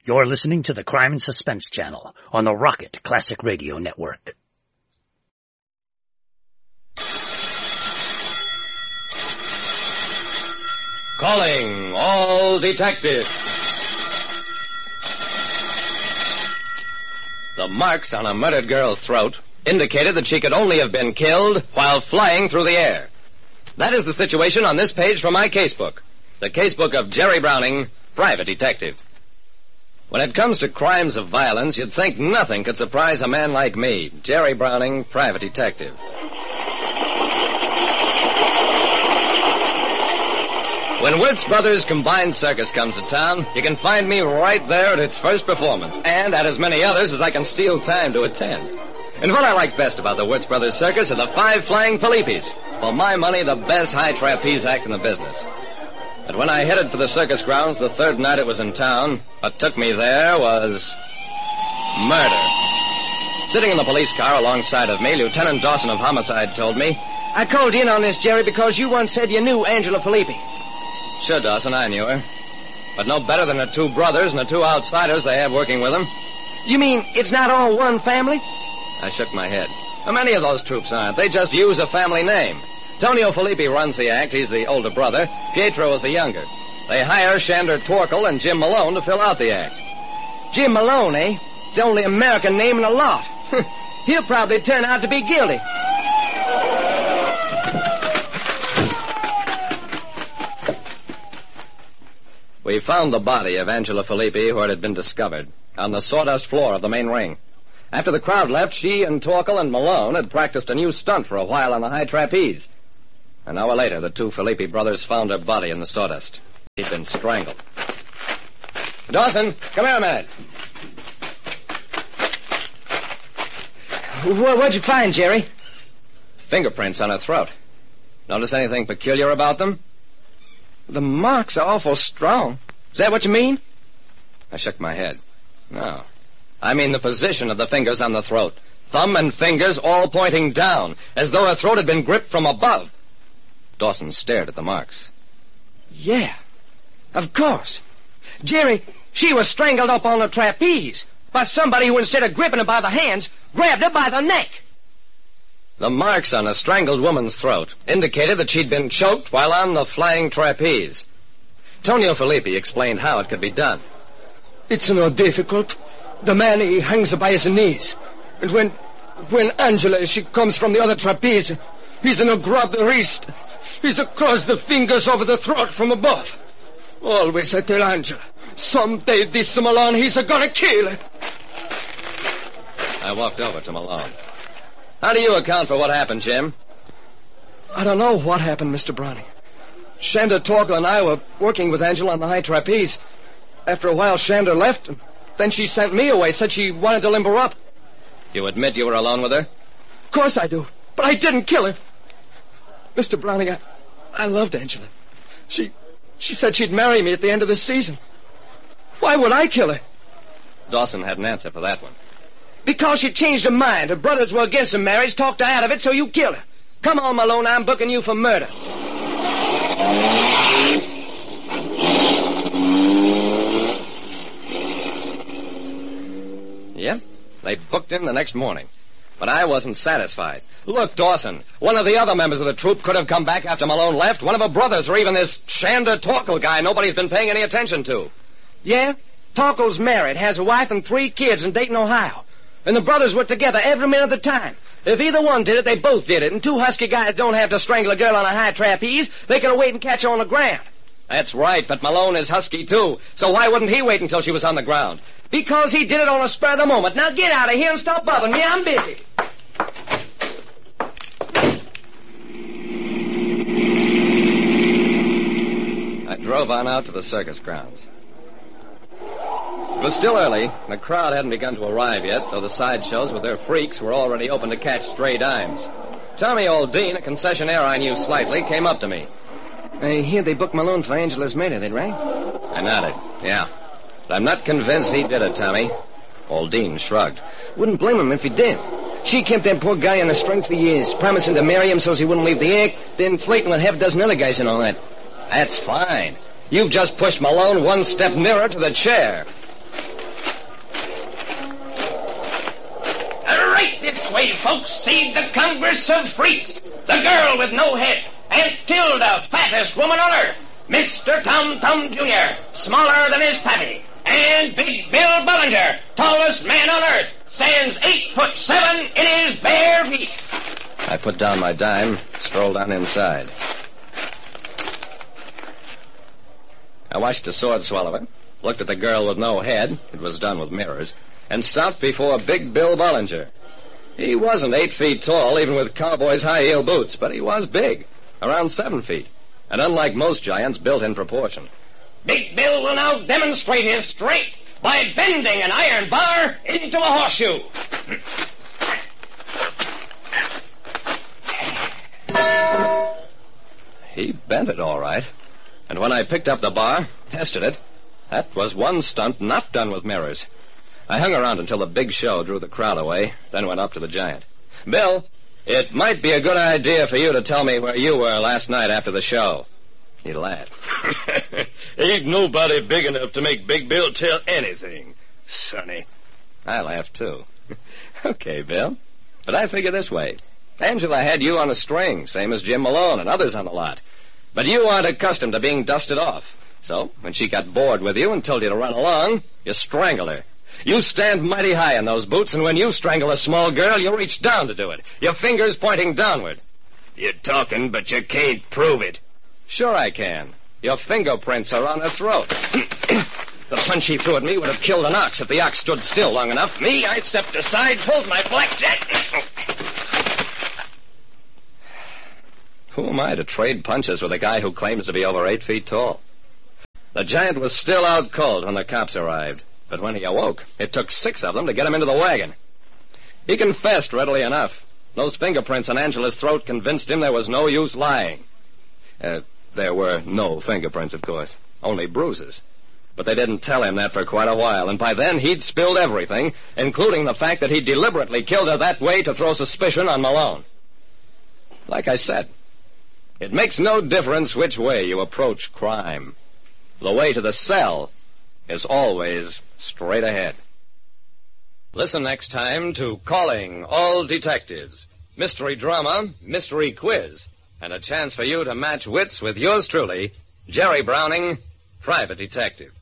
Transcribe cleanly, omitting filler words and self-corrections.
You're listening to the Crime and Suspense Channel on the Rocket Classic Radio Network. Calling all detectives. The marks on a murdered girl's throat indicated that she could only have been killed while flying through the air. That is the situation on this page from my casebook. The casebook of Jerry Browning, private detective. When it comes to crimes of violence, you'd think nothing could surprise a man like me, Jerry Browning, private detective. When Wirtz Brothers Combined Circus comes to town, you can find me right there at its first performance, and at as many others as I can steal time to attend. And what I like best about the Wirtz Brothers Circus are the 5 Flying Philippes. For my money, the best high trapeze act in the business. But when I headed for the circus grounds the third night it was in town, what took me there was murder. Sitting in the police car alongside of me, Lieutenant Dawson of Homicide told me, I called in on this, Jerry, because you once said you knew Angela Felipe. Sure, Dawson, I knew her. But no better than the 2 brothers and the 2 outsiders they have working with them. You mean it's not all one family? I shook my head. How many of those troops aren't? They just use a family name. Tonio Felipe runs the act. He's the older brother. Pietro is the younger. They hire Shander Torkel and Jim Malone to fill out the act. Jim Malone, eh? It's the only American name in a lot. He'll probably turn out to be guilty. We found the body of Angela Felipe where it had been discovered, on the sawdust floor of the main ring. After the crowd left, she and Torkel and Malone had practiced a new stunt for a while on the high trapeze. An hour later, the 2 Felipe brothers found her body in the sawdust. She'd been strangled. Dawson, come here a minute. What'd you find, Jerry? Fingerprints on her throat. Notice anything peculiar about them? The marks are awful strong. Is that what you mean? I shook my head. No. I mean the position of the fingers on the throat. Thumb and fingers all pointing down, as though her throat had been gripped from above. Dawson stared at the marks. Yeah, of course. Jerry, she was strangled up on the trapeze by somebody who, instead of gripping her by the hands, grabbed her by the neck. The marks on a strangled woman's throat indicated that she'd been choked while on the flying trapeze. Tonio Felipe explained how it could be done. It's not difficult. The man, he hangs by his knees. And when Angela, she comes from the other trapeze, he's gonna grab the wrist. He's across the fingers over the throat from above. Always I tell Angela, someday this Malone, he's gonna kill her. I walked over to Malone. How do you account for what happened, Jim? I don't know what happened, Mr. Browning. Shander Torkel and I were working with Angela on the high trapeze. After a while, Shander left, and then she sent me away, said she wanted to limber up. You admit you were alone with her? Of course I do, but I didn't kill her. Mr. Browning, I loved Angela. She said she'd marry me at the end of the season. Why would I kill her? Dawson had an answer for that one. Because she changed her mind. Her brothers were against the marriage, talked her out of it, so you killed her. Come on, Malone, I'm booking you for murder. Yep, they booked him the next morning. But I wasn't satisfied. Look, Dawson, one of the other members of the troupe could have come back after Malone left. One of her brothers, or even this Shander Torkel guy nobody's been paying any attention to. Yeah? Torkel's married, has a wife and 3 kids in Dayton, Ohio. And the brothers were together every minute of the time. If either one did it, they both did it. And 2 husky guys don't have to strangle a girl on a high trapeze. They can wait and catch her on the ground. That's right, but Malone is husky, too. So why wouldn't he wait until she was on the ground? Because he did it on a spur of the moment. Now get out of here and stop bothering me. I'm busy. I drove on out to the circus grounds. It was still early. The crowd hadn't begun to arrive yet, though the sideshows with their freaks were already open to catch stray dimes. Tommy Aldine, a concessionaire I knew slightly, came up to me. I hear they booked Malone for Angela's murder, did right? I nodded. Yeah. But I'm not convinced he did it, Tommy. Aldine shrugged. Wouldn't blame him if he did. She kept that poor guy on the string for years, promising to marry him so he wouldn't leave the act, then flirting with half a dozen other guys and all that. That's fine. You've just pushed Malone one step nearer to the chair. This way, folks, see the Congress of Freaks. The girl with no head. Aunt Tilda, fattest woman on earth. Mr. Tom Thumb Jr., smaller than his pappy. And Big Bill Bollinger, tallest man on earth, stands 8'7" in his bare feet. I put down my dime, strolled on inside. I watched the sword swallower, looked at the girl with no head, it was done with mirrors, and stopped before Big Bill Bollinger. He wasn't 8 feet tall, even with cowboys' high-heel boots, but he was big, around 7 feet, and unlike most giants, built in proportion. Big Bill will now demonstrate his strength by bending an iron bar into a horseshoe. He bent it all right. And when I picked up the bar, tested it, that was one stunt not done with mirrors. I hung around until the big show drew the crowd away, then went up to the giant. Bill, it might be a good idea for you to tell me where you were last night after the show. He laughed. Ain't nobody big enough to make Big Bill tell anything, sonny. I laughed, too. Okay, Bill. But I figure this way. Angela had you on a string, same as Jim Malone and others on the lot. But you aren't accustomed to being dusted off. So, when she got bored with you and told you to run along, you strangled her. You stand mighty high in those boots, and when you strangle a small girl, you reach down to do it, your fingers pointing downward. You're talking, but you can't prove it. Sure I can. Your fingerprints are on her throat. The punch he threw at me would have killed an ox if the ox stood still long enough. Me, I stepped aside, pulled my blackjack. Who am I to trade punches with a guy who claims to be over 8 feet tall? The giant was still out cold when the cops arrived, but when he awoke, it took 6 of them to get him into the wagon. He confessed readily enough. Those fingerprints on Angela's throat convinced him there was no use lying. There were no fingerprints, of course, only bruises. But they didn't tell him that for quite a while, and by then he'd spilled everything, including the fact that he deliberately killed her that way to throw suspicion on Malone. Like I said, it makes no difference which way you approach crime. The way to the cell is always straight ahead. Listen next time to Calling All Detectives. Mystery drama, mystery quiz, and a chance for you to match wits with yours truly, Jerry Browning, Private Detective.